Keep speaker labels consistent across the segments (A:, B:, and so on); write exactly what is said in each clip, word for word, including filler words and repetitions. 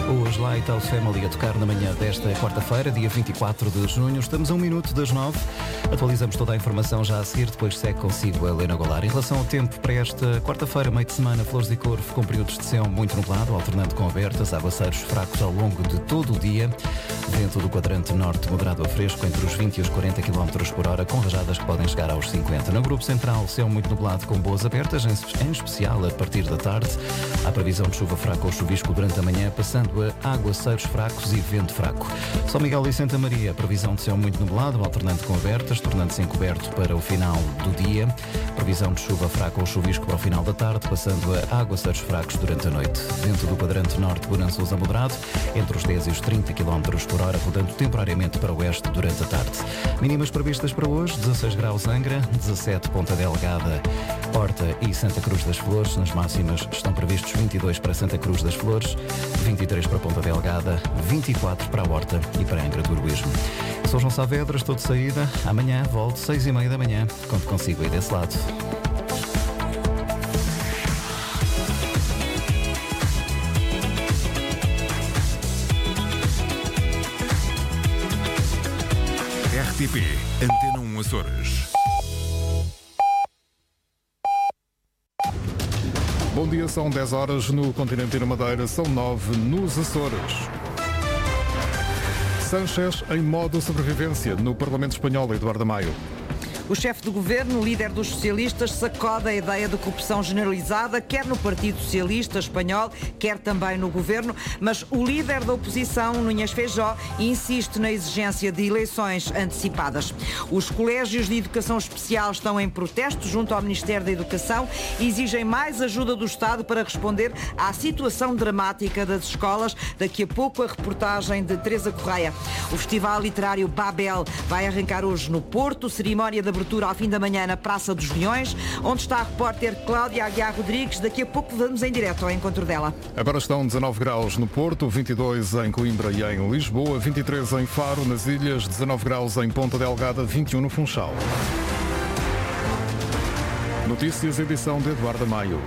A: Os Lighthouse Family a tocar na manhã desta quarta-feira, dia vinte e quatro de junho. Estamos a um minuto das nove. Atualizamos toda a informação já a seguir, depois segue consigo a Helena Golar. Em relação ao tempo para esta quarta-feira, meio de semana, Flores e Corvo com períodos de céu muito nublado, alternando com abertas, aguaceiros fracos ao longo de todo o dia. Vento do quadrante norte moderado a fresco entre os vinte e os quarenta quilómetros por hora, com rajadas que podem chegar aos cinquenta. No grupo central, céu muito nublado com boas abertas, em especial a partir da tarde. Há previsão de chuva fraca ou chuvisco durante a manhã, passando a aguaceiros fracos e vento fraco. São Miguel e Santa Maria, previsão de céu muito nublado, alternando com abertas, tornando-se encoberto para o final do dia. Previsão de chuva fraca ou chuvisco para o final da tarde, passando a aguaceiros fracos durante a noite. Vento do quadrante norte, bonançoso a moderado, entre os dez e os trinta quilómetros por hora, rodando temporariamente para o oeste durante a tarde. Mínimas previstas para hoje, dezasseis graus Angra, dezassete Ponta Delgada, Horta e Santa Cruz das Flores. Nas máximas estão previstos vinte e dois para Santa Cruz das Flores, vinte e três para Ponta Delgada, vinte e quatro para a Horta e para Angra do Heroísmo. Eu sou João Saavedra, estou de saída. Amanhã volto, seis e meia da manhã. Conto consigo aí desse lado.
B: R T P Antena um Açores.
C: Bom dia, são dez horas no continente e na Madeira, são nove nos Açores. Sánchez em modo sobrevivência no Parlamento Espanhol, Eduardo Maio.
D: O chefe do governo, líder dos socialistas, sacode a ideia de corrupção generalizada, quer no Partido Socialista Espanhol, quer também no governo, mas o líder da oposição, Núñez Feijóo, insiste na exigência de eleições antecipadas. Os colégios de educação especial estão em protesto junto ao Ministério da Educação e exigem mais ajuda do Estado para responder à situação dramática das escolas. Daqui a pouco a reportagem de Teresa Correia. O Festival Literário Babel vai arrancar hoje no Porto, cerimónia de abertura ao fim da manhã na Praça dos Leões, onde está a repórter Cláudia Aguiar Rodrigues. Daqui a pouco vamos em direto ao encontro dela.
C: Agora estão dezanove graus no Porto, vinte e dois em Coimbra e em Lisboa, vinte e três em Faro, nas Ilhas, dezanove graus em Ponta Delgada, vinte e um no Funchal. Notícias, edição de Eduardo Maio.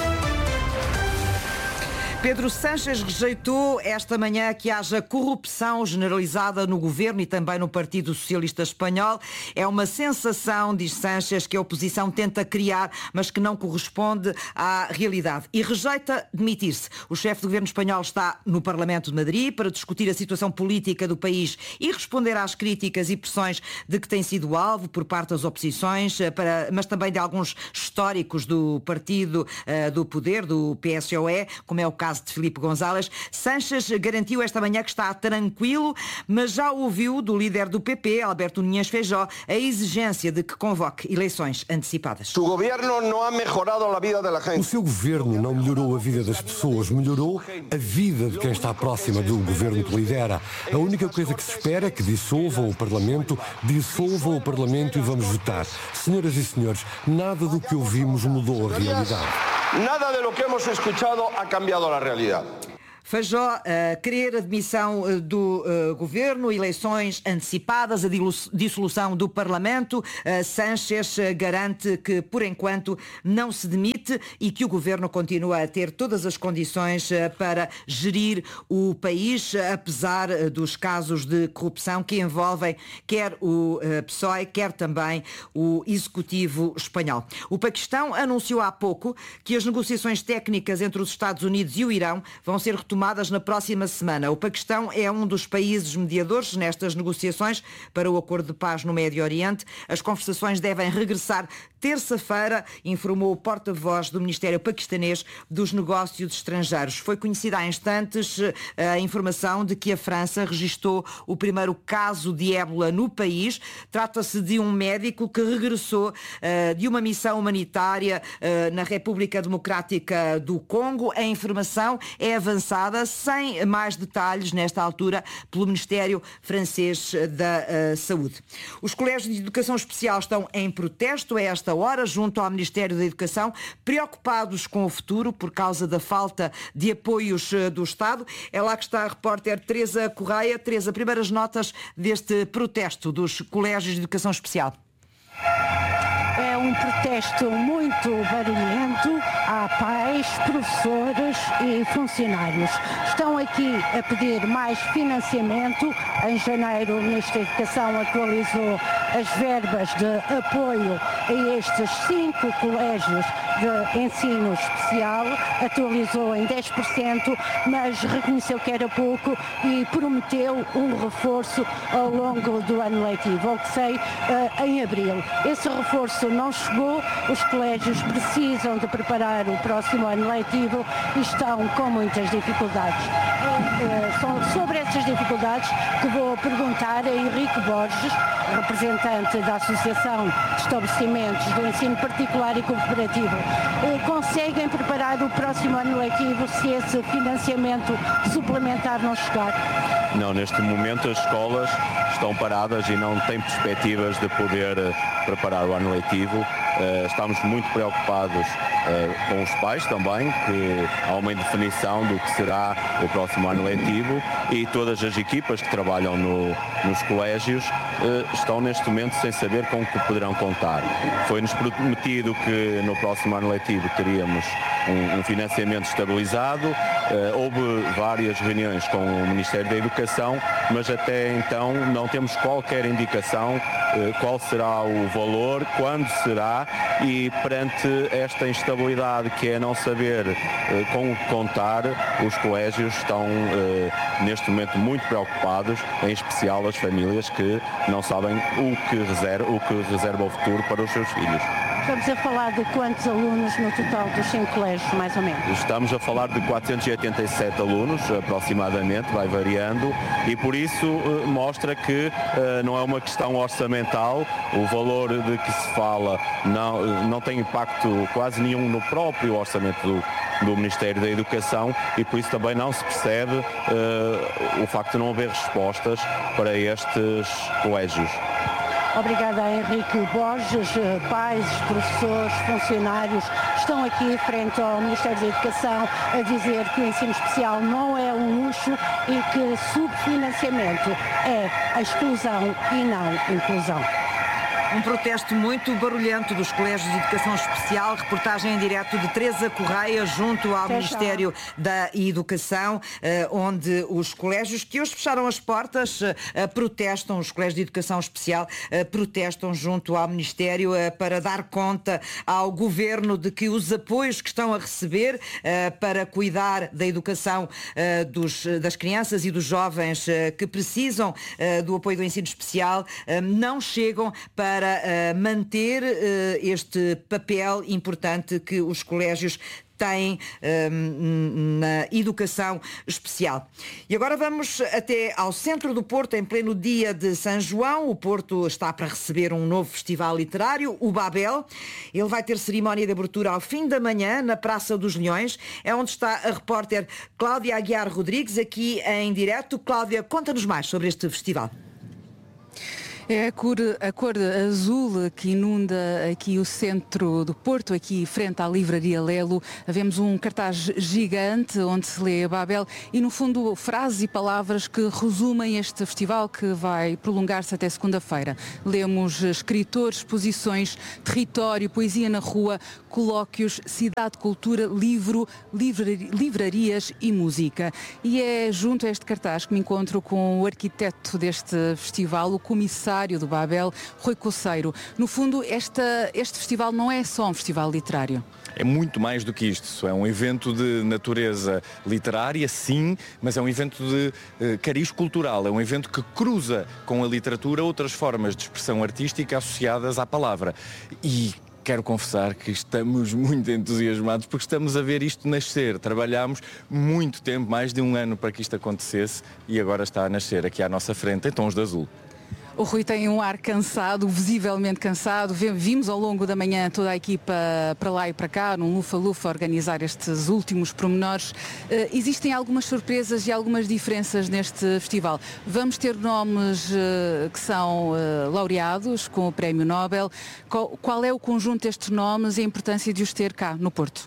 D: Pedro Sánchez rejeitou esta manhã que haja corrupção generalizada no governo e também no Partido Socialista Espanhol. É uma sensação, diz Sánchez, que a oposição tenta criar, mas que não corresponde à realidade. E rejeita demitir-se. O chefe do governo espanhol está no Parlamento de Madrid para discutir a situação política do país e responder às críticas e pressões de que tem sido alvo por parte das oposições, para, mas também de alguns históricos do partido uh, do poder, do P S O E, como é o caso de Filipe González. Sánchez garantiu esta manhã que está tranquilo, mas já ouviu do líder do P P, Alberto Núñez Feijóo, a exigência de que convoque eleições antecipadas.
E: O governo não ha melhorado a vida da gente.
F: O seu governo não melhorou a vida das pessoas, melhorou a vida de quem está próxima do governo que lidera. A única coisa que se espera é que dissolvam o Parlamento, dissolvam o Parlamento e vamos votar. Senhoras e senhores, nada do que ouvimos mudou a realidade.
E: Nada de lo que hemos escuchado ha cambiado la realidad.
D: Feijóo uh, querer a demissão uh, do uh, governo, eleições antecipadas, a dissolução do Parlamento. Uh, Sánchez uh, garante que, por enquanto, não se demite e que o governo continua a ter todas as condições uh, para gerir o país, uh, apesar uh, dos casos de corrupção que envolvem quer o uh, P S O E, quer também o Executivo espanhol. O Paquistão anunciou há pouco que as negociações técnicas entre os Estados Unidos e o Irão vão ser retomadas tomadas na próxima semana. O Paquistão é um dos países mediadores nestas negociações para o acordo de paz no Médio Oriente. As conversações devem regressar terça-feira, informou o porta-voz do Ministério Paquistanês dos Negócios Estrangeiros. Foi conhecida há instantes a informação de que a França registou o primeiro caso de ébola no país. Trata-se de um médico que regressou uh, de uma missão humanitária uh, na República Democrática do Congo. A informação é avançada sem mais detalhes nesta altura pelo Ministério Francês da uh, Saúde. Os colégios de educação especial estão em protesto a esta hora junto ao Ministério da Educação, preocupados com o futuro por causa da falta de apoios uh, do Estado. É lá que está a repórter Teresa Correia. Teresa, primeiras notas deste protesto dos colégios de educação especial.
G: É um protesto muito barulhento. Há pais, professores e funcionários. Estão aqui a pedir mais financiamento. Em janeiro, o Ministro da Educação atualizou as verbas de apoio a estes cinco colégios de ensino especial, atualizou em dez por cento, mas reconheceu que era pouco e prometeu um reforço ao longo do ano letivo, ou que sei, em abril. Esse reforço não chegou, os colégios precisam de preparar o próximo ano letivo e estão com muitas dificuldades. São sobre essas dificuldades que vou perguntar a Henrique Borges, representante da Associação de Estabelecimentos do Ensino Particular e Cooperativo. Conseguem preparar o próximo ano letivo se esse financiamento suplementar não chegar?
H: Não, neste momento as escolas estão paradas e não têm perspectivas de poder preparar o ano letivo. Estamos muito preocupados com os pais também, que há uma indefinição do que será o próximo ano letivo, e todas as equipas que trabalham no, nos colégios estão neste momento sem saber com o que poderão contar. Foi-nos prometido que no próximo ano letivo teríamos um, um financiamento estabilizado. Houve várias reuniões com o Ministério da Educação, mas até então não temos qualquer indicação qual será o valor, quando será, e perante esta instabilidade que é não saber com o que contar, os colégios estão neste momento muito preocupados, em especial as famílias que não sabem o que reserva, o que reserva o futuro para os seus filhos.
G: Estamos a falar de quantos alunos no total dos cinco colégios, mais ou menos?
H: Estamos a falar de quatrocentos e oitenta e sete alunos, aproximadamente, vai variando, e por isso uh, mostra que uh, não é uma questão orçamental. O valor de que se fala não, não tem impacto quase nenhum no próprio orçamento do, do Ministério da Educação, e por isso também não se percebe uh, o facto de não haver respostas para estes colégios.
G: Obrigada a Henrique Borges. Pais, professores, funcionários estão aqui frente ao Ministério da Educação a dizer que o ensino especial não é um luxo e que subfinanciamento é a exclusão e não inclusão.
D: Um protesto muito barulhento dos colégios de educação especial, reportagem em direto de Teresa Correia, junto ao Ministério da Educação, onde os colégios que hoje fecharam as portas protestam, os colégios de educação especial protestam junto ao Ministério para dar conta ao Governo de que os apoios que estão a receber para cuidar da educação dos, das crianças e dos jovens que precisam do apoio do ensino especial não chegam para para uh, manter uh, este papel importante que os colégios têm um, na educação especial. E agora vamos até ao centro do Porto, em pleno dia de São João. O Porto está para receber um novo festival literário, o Babel. Ele vai ter cerimónia de abertura ao fim da manhã, na Praça dos Leões. É onde está a repórter Cláudia Aguiar Rodrigues, aqui em direto. Cláudia, conta-nos mais sobre este festival.
I: É a cor, a cor azul que inunda aqui o centro do Porto, aqui frente à livraria Lelo. Vemos um cartaz gigante onde se lê Babel e, no fundo, frases e palavras que resumem este festival que vai prolongar-se até segunda-feira. Lemos escritores, exposições, território, poesia na rua, colóquios, cidade, cultura, livro, livraria, livrarias e música. E é junto a este cartaz que me encontro com o arquiteto deste festival, o comissário do Babel, Rui Coceiro. No fundo, esta, este festival não é só um festival literário.
J: É muito mais do que isto. É um evento de natureza literária, sim, mas é um evento de uh, cariz cultural. É um evento que cruza com a literatura outras formas de expressão artística associadas à palavra. E quero confessar que estamos muito entusiasmados porque estamos a ver isto nascer. Trabalhámos muito tempo, mais de um ano, para que isto acontecesse, e agora está a nascer aqui à nossa frente, em tons de azul.
I: O Rui tem um ar cansado, visivelmente cansado. Vimos ao longo da manhã toda a equipa para lá e para cá, num lufa-lufa, organizar estes últimos pormenores. Uh, existem algumas surpresas e algumas diferenças neste festival. Vamos ter nomes uh, que são uh, laureados com o Prémio Nobel. Qual, qual é o conjunto destes nomes e a importância de os ter cá no Porto?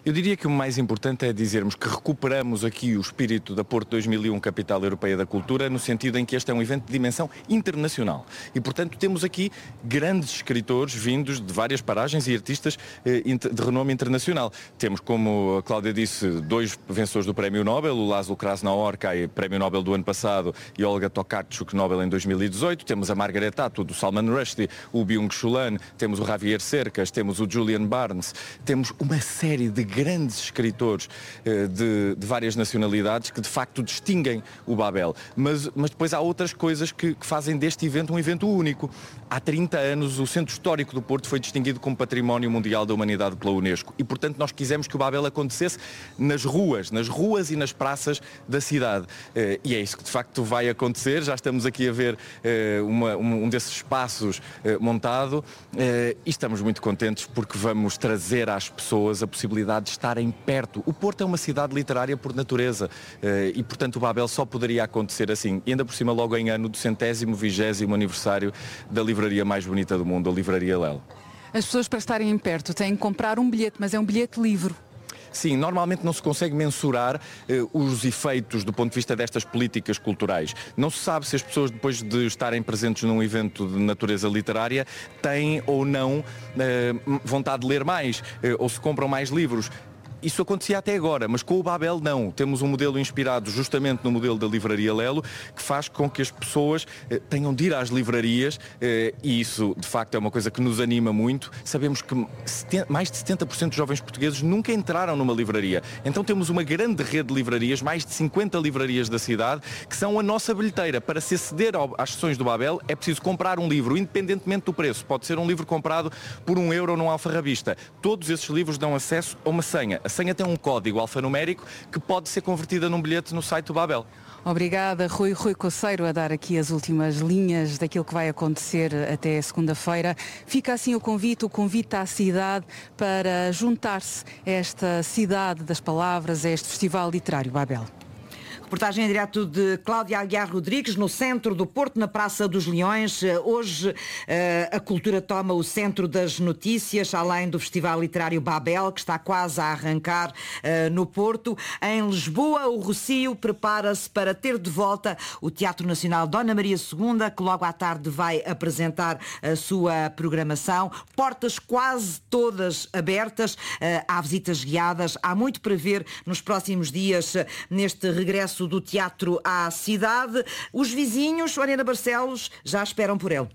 J: Eu diria que o mais importante é dizermos que recuperamos aqui o espírito da Porto dois mil e um, Capital Europeia da Cultura, no sentido em que este é um evento de dimensão internacional. E, portanto, temos aqui grandes escritores vindos de várias paragens e artistas eh, de renome internacional. Temos, como a Cláudia disse, dois vencedores do Prémio Nobel, o Laszlo Krasna-Hor-Kai, Prémio Nobel do ano passado, e Olga Tokarczuk, Nobel em dois mil e dezoito. Temos a Margaret Atwood, o Salman Rushdie, o Byung-Chul Han, temos o Javier Cercas, temos o Julian Barnes. Temos uma série de grandes escritores eh, de, de várias nacionalidades que, de facto, distinguem o Babel. Mas, mas depois há outras coisas que, que fazem deste evento um evento único. Há trinta anos, o Centro Histórico do Porto foi distinguido como Património Mundial da Humanidade pela Unesco. E, portanto, nós quisemos que o Babel acontecesse nas ruas, nas ruas e nas praças da cidade. Eh, e é isso que, de facto, vai acontecer. Já estamos aqui a ver eh, uma, um, um desses espaços eh, montado eh, e estamos muito contentes porque vamos trazer às pessoas a possibilidade de estarem perto. O Porto é uma cidade literária por natureza eh, e, portanto, o Babel só poderia acontecer assim. E ainda por cima, logo em ano do centésimo, vigésimo aniversário da livraria mais bonita do mundo, a Livraria Lelo.
I: As pessoas, para estarem perto, têm que comprar um bilhete, mas é um bilhete livre.
J: Sim, normalmente não se consegue mensurar eh, os efeitos do ponto de vista destas políticas culturais. Não se sabe se as pessoas, depois de estarem presentes num evento de natureza literária, têm ou não eh, vontade de ler mais, eh, ou se compram mais livros. Isso acontecia até agora, mas com o Babel não. Temos um modelo inspirado justamente no modelo da Livraria Lelo, que faz com que as pessoas eh, tenham de ir às livrarias eh, e isso, de facto, é uma coisa que nos anima muito. Sabemos que mais de setenta por cento dos jovens portugueses nunca entraram numa livraria. Então temos uma grande rede de livrarias, mais de cinquenta livrarias da cidade, que são a nossa bilheteira. Para se aceder ao, às sessões do Babel, é preciso comprar um livro, independentemente do preço. Pode ser um livro comprado por um euro num alfarrabista. Todos esses livros dão acesso a uma senha. A senha tem um código alfanumérico que pode ser convertida num bilhete no site do Babel.
I: Obrigada, Rui. Rui Coceiro, a dar aqui as últimas linhas daquilo que vai acontecer até segunda-feira. Fica assim o convite, o convite à cidade para juntar-se a esta cidade das palavras, a este Festival Literário Babel.
D: Reportagem em direto de Cláudia Aguiar Rodrigues, no centro do Porto, na Praça dos Leões. Hoje a cultura toma o centro das notícias, além do Festival Literário Babel, que está quase a arrancar no Porto. Em Lisboa, o Rocio prepara-se para ter de volta o Teatro Nacional Dona Maria segunda, que logo à tarde vai apresentar a sua programação. Portas quase todas abertas, há visitas guiadas, há muito para ver nos próximos dias neste regresso do teatro à cidade. Os vizinhos, Oriana Barcelos, já esperam por ele.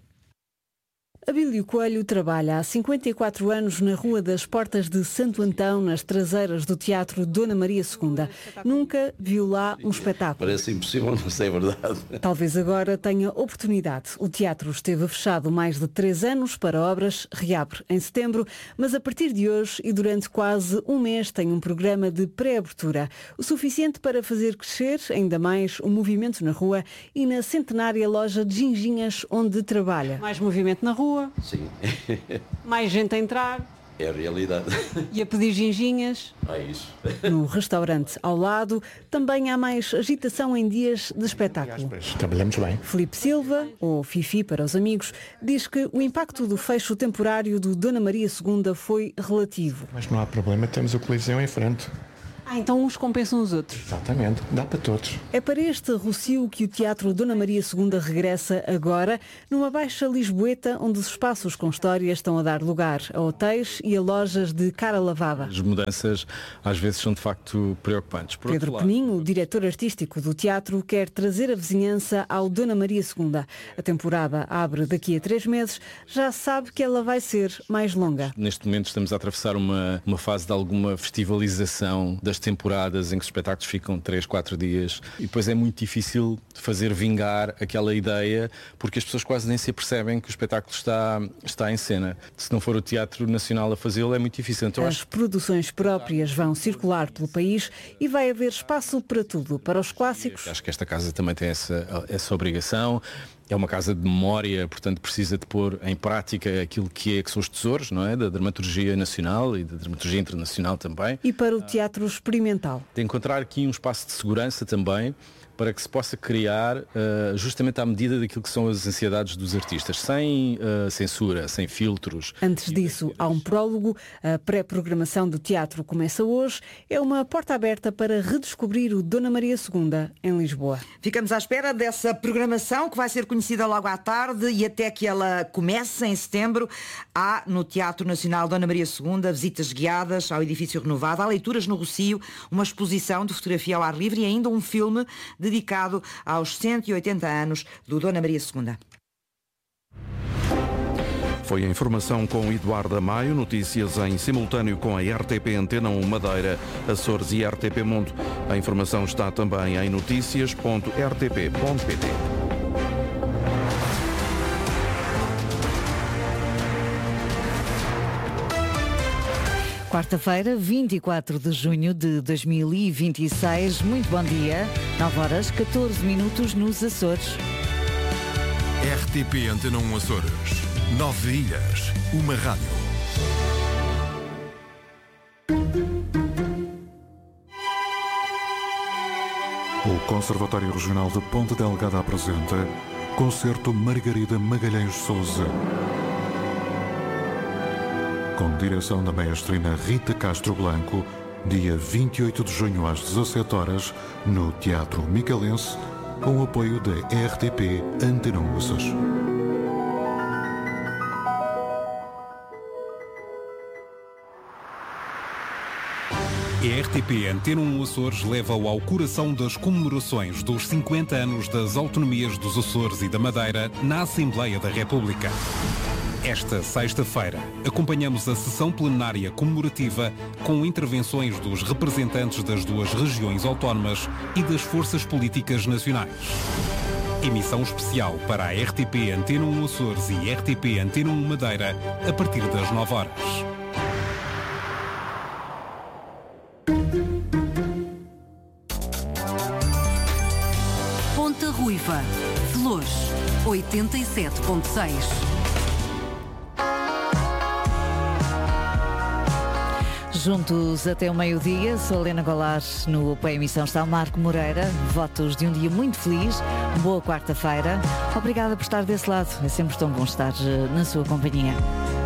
K: Abílio Coelho trabalha há cinquenta e quatro anos na Rua das Portas de Santo Antão, nas traseiras do Teatro Dona Maria segunda. Nunca viu lá um espetáculo.
L: Parece impossível, mas é verdade.
K: Talvez agora tenha oportunidade. O teatro esteve fechado mais de três anos para obras, reabre em setembro, mas a partir de hoje e durante quase um mês tem um programa de pré-abertura, o suficiente para fazer crescer ainda mais o movimento na rua e na centenária loja de ginginhas onde trabalha.
M: Mais movimento na rua.
L: Sim.
M: Mais gente a entrar.
L: É a realidade.
M: E a pedir ginginhas.
L: É isso.
K: No restaurante ao lado também há mais agitação em dias de espetáculo.
N: Trabalhamos bem.
K: Filipe Silva, ou Fifi para os amigos, diz que o impacto do fecho temporário do Dona Maria segunda foi relativo.
N: Mas não há problema, temos o Coliseu em frente.
M: Ah, então uns compensam os outros.
N: Exatamente, dá para todos.
K: É para este Rocio que o Teatro Dona Maria segunda regressa agora, numa baixa lisboeta onde os espaços com história estão a dar lugar a hotéis e a lojas de cara lavada.
O: As mudanças às vezes são de facto preocupantes. Por
K: Pedro Peninho, o diretor artístico do teatro, quer trazer a vizinhança ao Dona Maria segunda. A temporada abre daqui a três meses, já sabe que ela vai ser mais longa.
O: Neste momento estamos a atravessar uma, uma fase de alguma festivalização das temporadas em que os espetáculos ficam três, quatro dias e depois é muito difícil fazer vingar aquela ideia porque as pessoas quase nem se apercebem que o espetáculo está, está em cena. Se não for o Teatro Nacional a fazê-lo é muito difícil. Então,
K: As
O: acho...
K: produções próprias vão circular pelo país e vai haver espaço para tudo, para os clássicos.
O: Acho que esta casa também tem essa, essa obrigação. É uma casa de memória, portanto precisa de pôr em prática aquilo que, é, que são os tesouros, não é? Da dramaturgia nacional e da dramaturgia internacional também.
K: E para o teatro experimental.
O: De encontrar aqui um espaço de segurança também para que se possa criar uh, justamente à medida daquilo que são as ansiedades dos artistas, sem uh, censura, sem filtros.
K: Antes disso, há um prólogo. A pré-programação do teatro começa hoje. É uma porta aberta para redescobrir o Dona Maria segunda em Lisboa.
D: Ficamos à espera dessa programação que vai ser conhecida logo à tarde e até que ela comece em setembro. Há no Teatro Nacional Dona Maria segunda visitas guiadas ao edifício renovado, há leituras no Rocio, uma exposição de fotografia ao ar livre e ainda um filme dedicado aos cento e oitenta anos do Dona Maria segunda.
P: Foi a informação com Eduardo Maio, notícias em simultâneo com a R T P Antena um Madeira, Açores e R T P Mundo. A informação está também em notícias ponto r t p ponto p t.
K: Quarta-feira, vinte e quatro de junho de dois mil e vinte e seis. Muito bom dia. nove horas, catorze minutos nos Açores.
B: R T P Antena um Açores. Nove ilhas. Uma rádio.
Q: O Conservatório Regional de Ponta Delgada apresenta Concerto Margarida Magalhães Souza, com direção da maestrina Rita Castro Blanco, dia vinte e oito de junho às dezassete horas, no Teatro Micalense, com o apoio da R T P Antena um Açores.
R: A R T P Antena um Açores leva-o ao coração das comemorações dos cinquenta anos das autonomias dos Açores e da Madeira na Assembleia da República. Esta sexta-feira, acompanhamos a sessão plenária comemorativa com intervenções dos representantes das duas regiões autónomas e das forças políticas nacionais. Emissão especial para a R T P Antena um Açores e R T P Antena um Madeira a partir das nove horas.
S: Ponta Ruiva, Flores, oitenta e sete ponto seis.
K: Juntos até o meio-dia, sou Helena Golar, no apoio à emissão está o Marco Moreira. Votos de um dia muito feliz, boa quarta-feira. Obrigada por estar desse lado, é sempre tão bom estar na sua companhia.